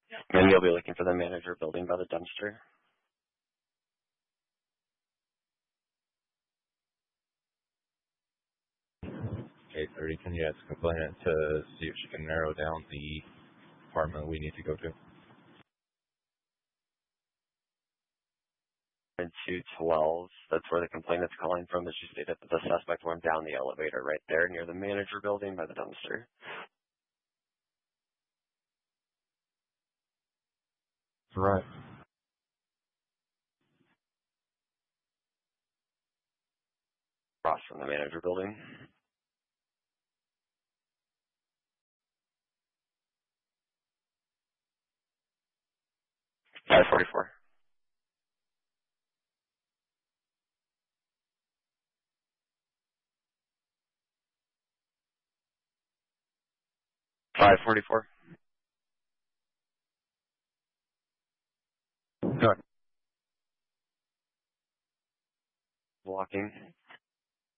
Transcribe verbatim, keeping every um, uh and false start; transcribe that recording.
And you'll be looking for the manager building by the dumpster. eight thirty, can you ask the complainant to see if she can narrow down the apartment we need to go to? And two twelve, that's where the complainant's calling from. As you stated, that the suspect went down the elevator right there near the manager building by the dumpster. Right. Across from the manager building. five forty-four. five forty-four. Good. Walking.